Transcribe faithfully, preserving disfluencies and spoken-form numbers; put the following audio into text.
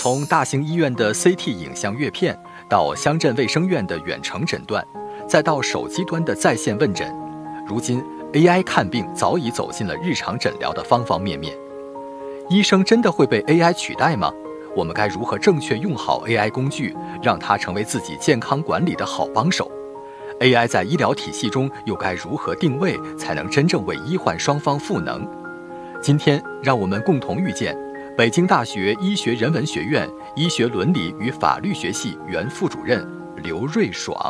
从大型医院的 C T 影像阅片，到乡镇卫生院的远程诊断，再到手机端的在线问诊，如今 A I 看病早已走进了日常诊疗的方方面面。医生真的会被 A I 取代吗？我们该如何正确用好 A I 工具，让它成为自己健康管理的好帮手？ A I 在医疗体系中又该如何定位，才能真正为医患双方赋能？今天，让我们共同遇见北京大学医学人文学院医学伦理与法律学系原副主任刘瑞爽。